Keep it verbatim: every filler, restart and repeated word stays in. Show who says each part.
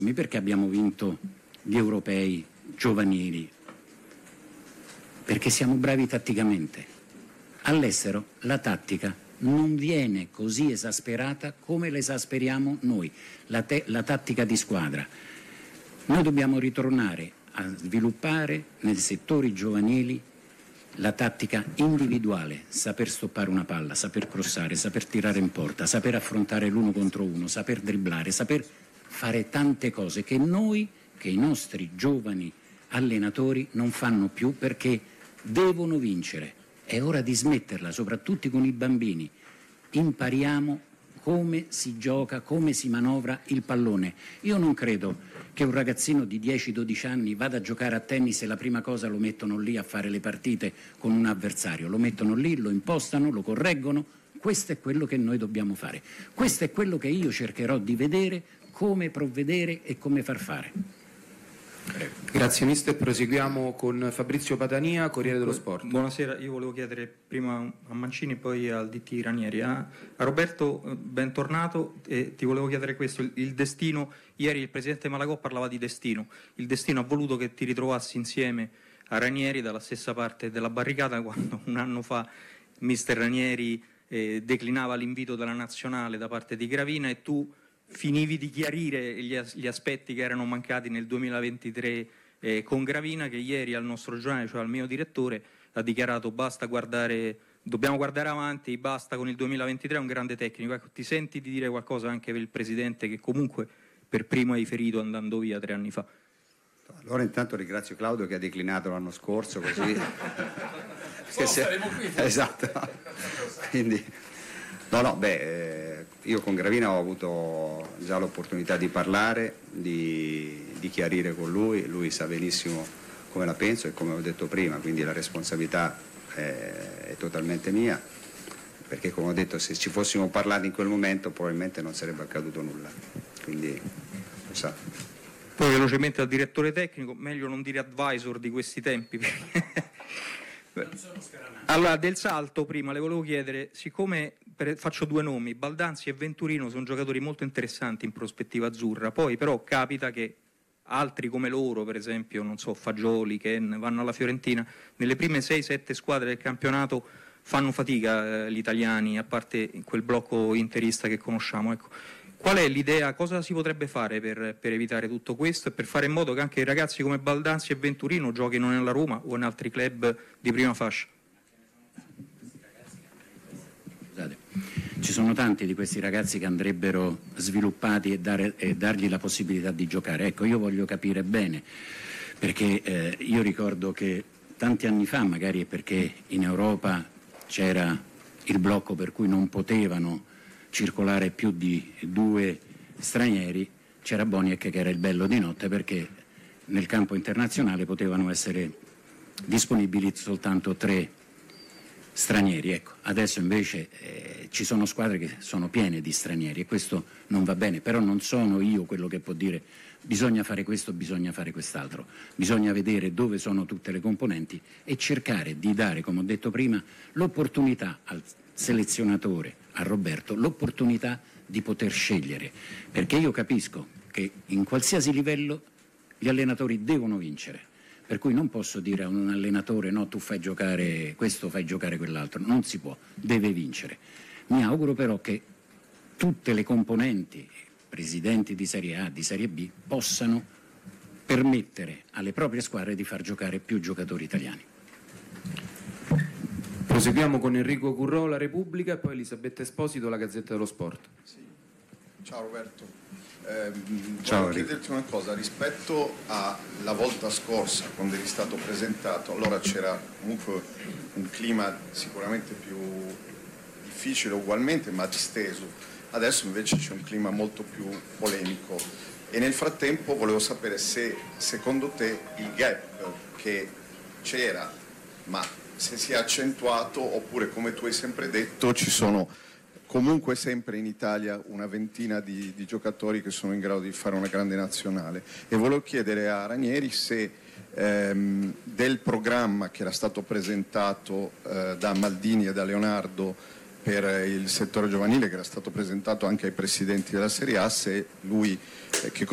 Speaker 1: Perché abbiamo vinto gli europei giovanili? Perché siamo bravi tatticamente. All'estero la tattica non viene così esasperata come l'esasperiamo noi, la, te- la tattica di squadra. Noi dobbiamo ritornare a sviluppare nei settori giovanili la tattica individuale, saper stoppare una palla, saper crossare, saper tirare in porta, saper affrontare l'uno contro uno, saper dribblare, saper fare tante cose che noi, che i nostri giovani allenatori non fanno più perché devono vincere. È ora di smetterla, soprattutto con i bambini. Impariamo come si gioca, come si manovra il pallone. Io non credo che un ragazzino di dieci dodici anni vada a giocare a tennis e la prima cosa lo mettono lì a fare le partite con un avversario. Lo mettono lì, lo impostano, lo correggono. Questo è quello che noi dobbiamo fare. Questo è quello che io cercherò di vedere, come provvedere e come far fare.
Speaker 2: Prego. Grazie mister, proseguiamo con Fabrizio Padania, Corriere dello Sport.
Speaker 3: Buonasera, io volevo chiedere prima a Mancini e poi al D T Ranieri. A Roberto, bentornato, e ti volevo chiedere questo, il, il destino, ieri il presidente Malagò parlava di destino, il destino ha voluto che ti ritrovassi insieme a Ranieri dalla stessa parte della barricata quando un anno fa mister Ranieri eh, declinava l'invito della nazionale da parte di Gravina e tu finivi di chiarire gli, as- gli aspetti che erano mancati nel duemilaventitré eh, con Gravina, che ieri al nostro giornale, cioè al mio direttore, ha dichiarato basta guardare, dobbiamo guardare avanti, basta con il duemilaventitré, è un grande tecnico. Ecco, ti senti di dire qualcosa anche per il presidente che comunque per primo hai ferito andando via tre anni fa?
Speaker 4: Allora intanto ringrazio Claudio che ha declinato l'anno scorso, così
Speaker 5: oh, saremo qui.
Speaker 4: Esatto. Quindi no no beh eh, io con Gravina ho avuto già l'opportunità di parlare, di, di chiarire con lui, lui sa benissimo come la penso e come ho detto prima, quindi la responsabilità è, è totalmente mia, perché come ho detto se ci fossimo parlati in quel momento probabilmente non sarebbe accaduto nulla, quindi lo sa.
Speaker 3: Poi velocemente al direttore tecnico, meglio non dire advisor di questi tempi. Allora, del Salto prima le volevo chiedere, siccome per, faccio due nomi, Baldanzi e Venturino sono giocatori molto interessanti in prospettiva azzurra, poi però capita che altri come loro, per esempio, non so, Fagioli, Ken, vanno alla Fiorentina, nelle prime sei sette squadre del campionato fanno fatica eh, gli italiani, a parte quel blocco interista che conosciamo, ecco. Qual è l'idea, cosa si potrebbe fare per, per evitare tutto questo e per fare in modo che anche ragazzi come Baldanzi e Venturino giochino nella Roma o in altri club di prima fascia?
Speaker 1: Scusate, ci sono tanti di questi ragazzi che andrebbero sviluppati e, dare, e dargli la possibilità di giocare. Ecco, io voglio capire bene, perché eh, io ricordo che tanti anni fa, magari è perché in Europa c'era il blocco per cui non potevano circolare più di due stranieri, c'era Boniek che era il bello di notte perché nel campo internazionale potevano essere disponibili soltanto tre stranieri. Ecco, adesso invece eh, ci sono squadre che sono piene di stranieri e questo non va bene, però non sono io quello che può dire bisogna fare questo, bisogna fare quest'altro, bisogna vedere dove sono tutte le componenti e cercare di dare, come ho detto prima, l'opportunità al selezionatore, a Roberto, l'opportunità di poter scegliere, perché io capisco che in qualsiasi livello gli allenatori devono vincere, per cui non posso dire a un allenatore no, tu fai giocare questo, fai giocare quell'altro, non si può, deve vincere. Mi auguro però che tutte le componenti, presidenti di Serie A, di Serie B, possano permettere alle proprie squadre di far giocare più giocatori italiani.
Speaker 2: Proseguiamo con Enrico Currò, La Repubblica, e poi Elisabetta Esposito, La Gazzetta dello Sport.
Speaker 6: Sì. Ciao Roberto, eh,
Speaker 4: Ciao,
Speaker 6: volevo chiederti una cosa, rispetto alla volta scorsa quando eri stato presentato, allora c'era comunque un clima sicuramente più difficile ugualmente ma disteso, adesso invece c'è un clima molto più polemico e nel frattempo volevo sapere se secondo te il gap che c'era ma se si è accentuato oppure, come tu hai sempre detto, ci sono comunque sempre in Italia una ventina di, di giocatori che sono in grado di fare una grande nazionale. E volevo chiedere a Ranieri se ehm, del programma che era stato presentato eh, da Maldini e da Leonardo per il settore giovanile, che era stato presentato anche ai presidenti della Serie A, se lui eh, che